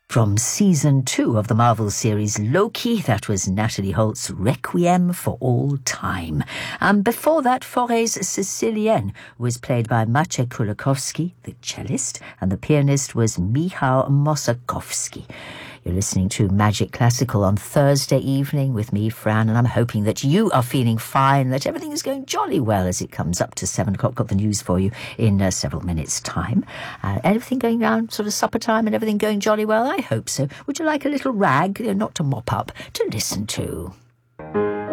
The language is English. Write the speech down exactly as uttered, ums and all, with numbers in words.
From season two of the Marvel series Loki, that was Natalie Holt's Requiem for All Time. And before that, Forêts Sicilienne was played by Maciej Kulikowski, the cellist, and the pianist was Michał Mosakowski. You're listening to Magic Classical on Thursday evening with me, Fran, and I'm hoping that you are feeling fine, that everything is going jolly well as it comes up to seven o'clock. Got the news for you in uh, several minutes' time. Uh, everything going down sort of supper time and everything going jolly well? I hope so. Would you like a little rag, you know, not to mop up, to listen to?